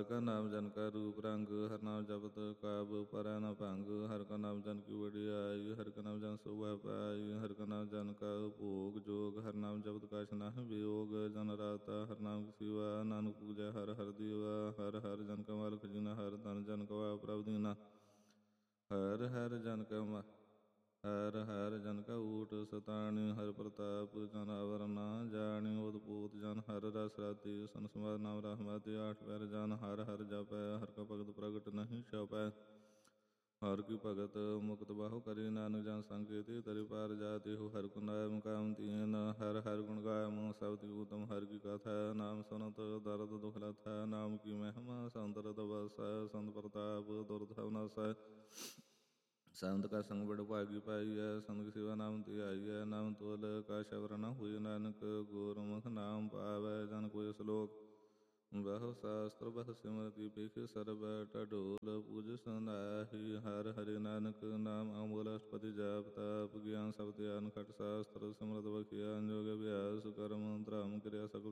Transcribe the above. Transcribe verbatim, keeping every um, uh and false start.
ਹਰਿ ਕਾ ਨਾਮ ਜਨ ਕਾ ਰੂਪ ਰੰਗ, ਹਰਿ ਨਾਮ ਜਪਤ ਕਾਬ ਪਰੈ ਨ ਭੰਗ। ਹਰਿ ਕਾ ਨਾਮ ਜਨ ਕੀ ਵਡਿਆਈ, ਹਰਿ ਕਾ ਨਾਮ ਜਨ ਸੋਭਾ ਪਾਈ। ਹਰਿ ਕਾ ਨਾਮ ਜਨ ਕਾ ਭੋਗ ਜੋਗ, ਹਰਿ ਨਾਮ ਜਪਤ ਕਛ ਨਾਹਿ ਵਿਯੋਗ। ਜਨ ਰਾਤਾ ਹਰਿ ਨਾਮ ਕੀ ਸੇਵਾ, ਨਾਨਕ ਪੂਜੈ ਹਰਿ ਹਰਿ ਦੇਵਾ। ਹਰਿ ਹਰਿ ਜਨ ਕਾ ਮਾਲਕ ਜੀਨਾ, ਹਰਿ ਧਨ ਜਨ ਕਾ ਪ੍ਰਭ ਦੀਨਾ। ਹਰਿ ਹਰਿ ਜਨ ਕਾ ਮਾ ਹਰਿ ਹਰਿ ਜਨ ਕਾ ਊਟ ਸਤਾਣੀ। ਹਰਿ ਪ੍ਰਤਾਪ ਜਨ ਅਵਰ ਨਾ ਜਾਣੀ। ਓਤ ਪੋਤ ਜਨ ਹਰਿ ਰਸ ਰਾਤੀ, ਸੰਸਮਾਰ ਨਾਮ ਰਹਿਮਤਿ ਆਠ ਪੈਰ ਜਨ। ਹਰਿ ਹਰਿ ਜਪੈ, ਹਰਿ ਕਾ ਭਗਤ ਪ੍ਰਗਟ ਨਹੀਂ ਛਪੈ। ਹਰਿ ਕੀ ਭਗਤ ਮੁਕਤ ਬਾਹੁ ਕਰੀ, ਨਾਨਕ ਜਨ ਸੰਗ ਕੇਤੀ ਤਰਿ ਪਾਰ ਜਾਤੀ ਹੋ। ਹਰਿ ਕੋ ਨਾਮ ਕਾਮ ਤੀਨ, ਹਰਿ ਹਰਿ ਗੁਣ ਗਾਇ ਸਬਦਿ ਊਤਮ। ਹਰਿ ਕੀ ਕਥਾ ਨਾਮ ਸੁਨਤ ਦਰਦ ਦੁਖ ਲਥੈ। ਨਾਮ ਕੀ ਮਹਿਮਾ ਸੰਤਰ ਤਪਸੈ, ਸੰਤ ਪ੍ਰਤਾਪ ਦੁਰਤ ਸਭ ਨਾਸੈ। ਸੰਤ ਕਾ ਸੰਗ ਬੜ ਭਾਗੀ ਪਾਈਐ, ਸੰਤ ਕੀ ਸੇਵਾ ਨਾਮ ਧਿਆਈਐ। ਨਾਮ ਤੋਲ ਕਾ ਸ਼ਬਰ ਨ ਹੋਇ, ਨਾਨਕ ਗੁਰਮੁਖ ਨਾਮ ਪਾਵੈ। ਜਨ ਕੋਈ ਸਲੋਕ ਬਹੁ ਸਾਸਤ੍ਰ ਬਹੁ ਸਿਮਰਤਿ, ਬਿਖ ਸਰਬੈ ਢਡੋਲ ਪੂਜ ਸਨਾਹੀ। ਹਰਿ ਹਰਿ ਨਾਨਕ ਨਾਮ ਅਮੋਲ ਅਸ਼ਟਪਦੀ ਜਾਪ ਤਾਪ। ਗਿਆਨ ਸਬਦ ਗਿਆਨ ਖਟ ਸਾਸਤ੍ਰ ਸਿਮਰਤ ਬਖਿਆ। ਜੋਗ ਅਭਿਆਸ ਕਰਮ ਧਰਮ ਕਿਰਿਆ ਸਗਲ